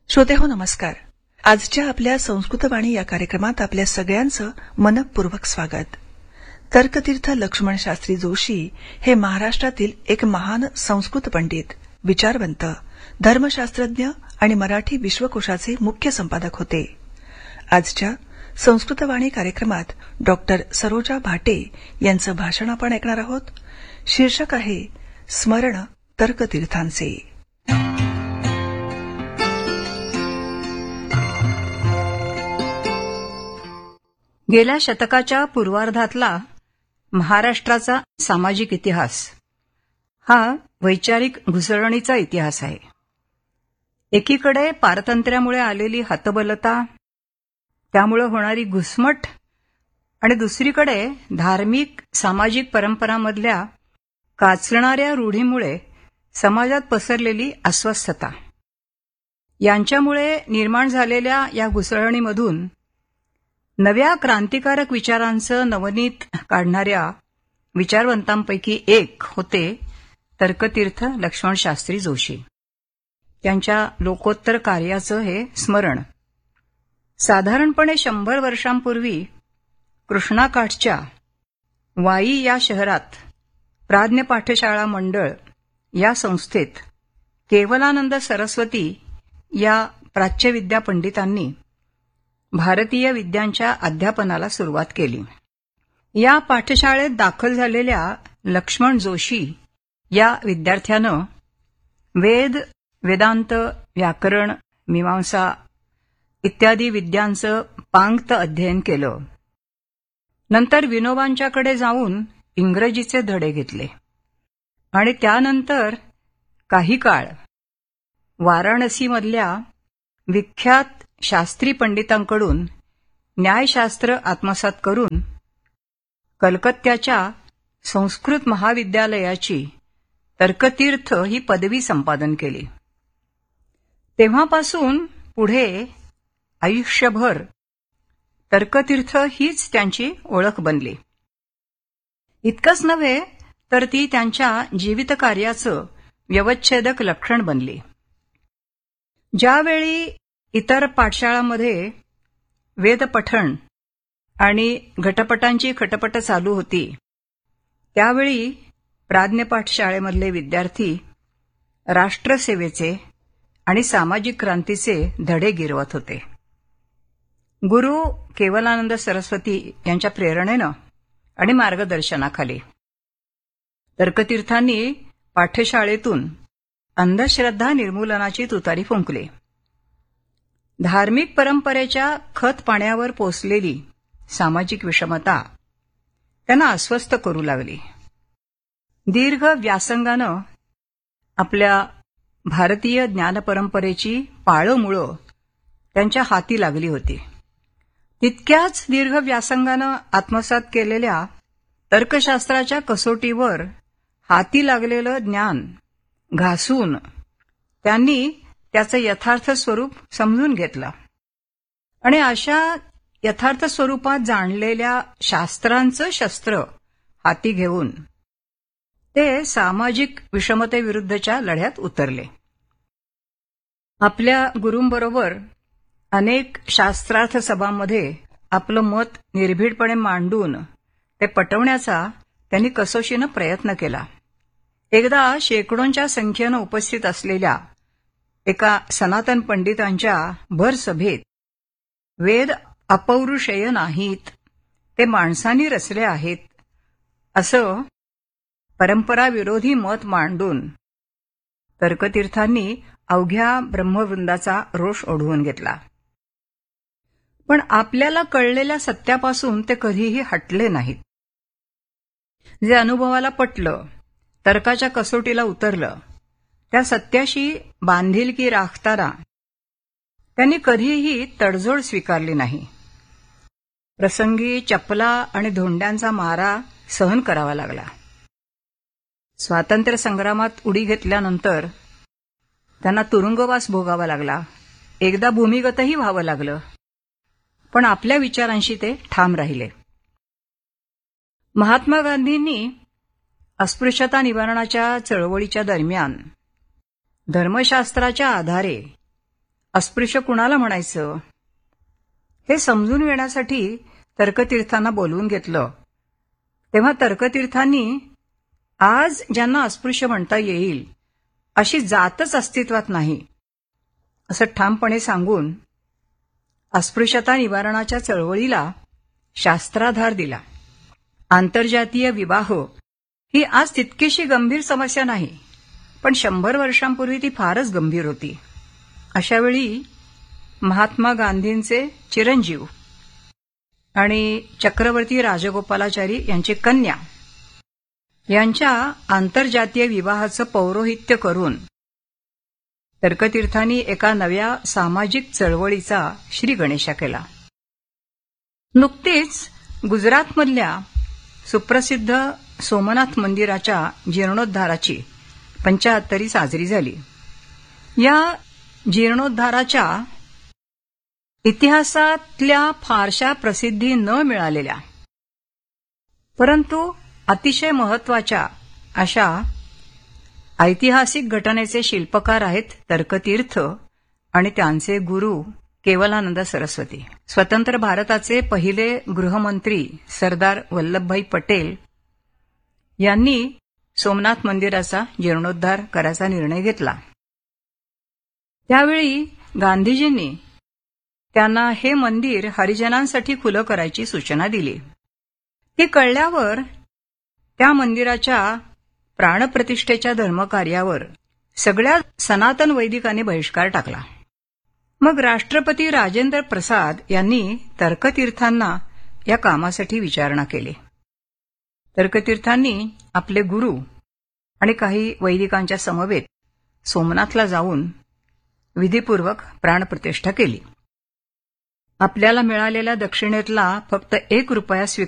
श्रोतेहो नमस्कार. आजच्या आपल्या संस्कृतवाणी या कार्यक्रमात आपल्या सगळ्यांचं मनःपूर्वक स्वागत. तर्कतीर्थ लक्ष्मण शास्त्री जोशी हे महाराष्ट्रातील एक महान संस्कृत पंडित, विचारवंत, धर्मशास्त्रज्ञ आणि मराठी विश्वकोशाचे मुख्य संपादक होते. आजच्या संस्कृतवाणी कार्यक्रमात डॉक्टर सरोजा भाटे यांचं भाषण आपण ऐकणार आहोत. शीर्षक आहे स्मरण तर्कतीर्थांचे. गेल्या शतकाच्या पूर्वार्धातला महाराष्ट्राचा सामाजिक इतिहास हा वैचारिक घुसळणीचा इतिहास आहे. एकीकडे पारतंत्र्यामुळे आलेली हतबलता, त्यामुळे होणारी घुसमट, आणि दुसरीकडे धार्मिक सामाजिक परंपरांमधल्या काचणाऱ्या रूढीमुळे समाजात पसरलेली अस्वस्थता, यांच्यामुळे निर्माण झालेल्या या घुसळणीमधून नव्या क्रांतिकारक विचारांचं नवनीत काढणाऱ्या विचारवंतांपैकी एक होते तर्कतीर्थ लक्ष्मण शास्त्री जोशी. त्यांच्या लोकोत्तर कार्याचं हे स्मरण साधारणपणे 100 वर्षांपूर्वी कृष्णाकाठच्या वाई या शहरात प्राज्ञ पाठशाळा मंडळ या संस्थेत केवलानंद सरस्वती या प्राच्यविद्या पंडितांनी भारतीय विद्यांच्या अध्यापनाला सुरुवात केली. या पाठशाळेत दाखल झालेल्या लक्ष्मण जोशी या विद्यार्थ्यानं वेद, वेदांत, व्याकरण, मीमांसा इत्यादी विद्यांचं पांगत अध्ययन केलं. नंतर विनोबांच्याकडे जाऊन इंग्रजीचे धडे घेतले आणि त्यानंतर काही काळ वाराणसीमधल्या विख्यात शास्त्री पंडितांकडून न्यायशास्त्र आत्मसात करून कलकत्त्याच्या संस्कृत महाविद्यालयाची तर्कतीर्थ ही पदवी संपादन केली. तेव्हापासून पुढे आयुष्यभर तर्कतीर्थ हीच त्यांची ओळख बनली. इतकंच नव्हे तर ती त्यांच्या जीवितकार्याचं व्यवच्छेदक लक्षण बनली. ज्यावेळी इतर पाठशाळांमध्ये वेदपठण आणि घटपटांची खटपट चालू होती, त्यावेळी प्राज्ञ पाठशाळेमधले विद्यार्थी राष्ट्रसेवेचे आणि सामाजिक क्रांतीचे धडे गिरवत होते. गुरु केवलानंद सरस्वती यांच्या प्रेरणेनं आणि मार्गदर्शनाखाली तर्कतीर्थांनी पाठशाळेतून अंधश्रद्धा निर्मूलनाची तुतारी फुंकली. धार्मिक परंपरेच्या खत पाण्यावर पोसलेली सामाजिक विषमता त्यांना अस्वस्थ करू लागली. दीर्घ व्यासंगानं आपल्या भारतीय ज्ञानपरंपरेची पाळंमुळं त्यांच्या हाती लागली होती. तितक्याच दीर्घ व्यासंगानं आत्मसात केलेल्या तर्कशास्त्राच्या कसोटीवर हाती लागलेलं ज्ञान घासून त्यांनी त्याचं यथार्थ स्वरूप समजून घेतलं आणि अशा यथार्थ स्वरूपात जाणलेल्या शास्त्रांचं शस्त्र हाती घेऊन ते सामाजिक विषमतेविरुद्धच्या लढ्यात उतरले. आपल्या गुरूंबरोबर अनेक शास्त्रार्थ सभांमध्ये आपलं मत निर्भीडपणे मांडून ते पटवण्याचा त्यांनी कसोशीनं प्रयत्न केला. एकदा शेकडोंच्या संख्येनं उपस्थित असलेल्या एका सनातन पंडितांच्या भर सभेत वेद अपौरुषेय नाहीत, ते माणसांनी रचले आहेत, असं परंपराविरोधी मत मांडून तर्कतीर्थांनी अवघ्या ब्रह्मवृंदाचा रोष ओढवून घेतला. पण आपल्याला कळलेल्या सत्यापासून ते कधीही हटले नाहीत. जे अनुभवाला पटलं, तर्काच्या कसोटीला उतरलं, त्या सत्याशी बांधिलकी राखताना त्यांनी कधीही तडजोड स्वीकारली नाही. प्रसंगी चपला आणि धोंड्यांचा मारा सहन करावा लागला. स्वातंत्र्य संग्रामात उडी घेतल्यानंतर त्यांना तुरुंगवास भोगावा लागला. एकदा भूमिगतही व्हावं लागलं, पण आपल्या विचारांशी ते ठाम राहिले. महात्मा गांधींनी अस्पृश्यता निवारणाच्या चळवळीच्या दरम्यान धर्मशास्त्राच्या आधारे अस्पृश्य कुणाला म्हणायचं हे समजून येण्यासाठी तर्कतीर्थांना बोलवून घेतलं. तेव्हा तर्कतीर्थांनी आज ज्यांना अस्पृश्य म्हणता येईल अशी जातच अस्तित्वात नाही असं ठामपणे सांगून अस्पृश्यता निवारणाच्या चळवळीला शास्त्राधार दिला. आंतरजातीय विवाह ही आज तितकीशी गंभीर समस्या नाही, पण 100 वर्षांपूर्वी ती फारच गंभीर होती. अशावेळी महात्मा गांधींचे चिरंजीव आणि चक्रवर्ती राजगोपालाचारी यांची कन्या यांच्या आंतरजातीय विवाहाचं पौरोहित्य करून तर्कतीर्थांनी एका नव्या सामाजिक चळवळीचा श्रीगणेशा केला. नुकतीच गुजरातमधल्या सुप्रसिद्ध सोमनाथ मंदिराच्या जीर्णोद्धाराची 75वी साजरी झाली. या जीर्णोद्धाराच्या इतिहासातल्या फारशा प्रसिद्धी न मिळालेल्या परंतु अतिशय महत्वाच्या अशा ऐतिहासिक घटनेचे शिल्पकार आहेत तर्कतीर्थ आणि त्यांचे गुरु केवलानंद सरस्वती. स्वतंत्र भारताचे पहिले गृहमंत्री सरदार वल्लभभाई पटेल यांनी सोमनाथ मंदिराचा जीर्णोद्धार करायचा निर्णय घेतला. त्यावेळी गांधीजींनी त्यांना हे मंदिर हरिजनांसाठी खुलं करायची सूचना दिली. ती कळल्यावर त्या मंदिराच्या प्राणप्रतिष्ठेच्या धर्मकार्यावर सगळ्या सनातन वैदिकांनी बहिष्कार टाकला. मग राष्ट्रपती राजेंद्र प्रसाद यांनी तर्कतीर्थांना या कामासाठी विचारणा केली. तर्कतीर्थांनी आपले गुरु आणि काही वैदिकांच्या समवेत सोमनाथला जाऊन विधीपूर्वक प्राणप्रतिष्ठा केली. आपल्याला मिळालेल्या दक्षिणेतला फक्त 1 रुपया